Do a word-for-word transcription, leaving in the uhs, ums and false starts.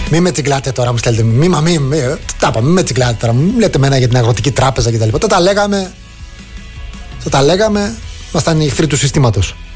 Μη με τσιγκλάτε τώρα, μου στέλνετε. Μη, μα μη, μη, τα είπα, μη με τσιγκλάτε τώρα. Μου λέτε μένα για την αγροτική τράπεζα κτλ. Τα, τα λέγαμε. Θα τα λέγαμε, ήμασταν οι εχθροί του συστήματος.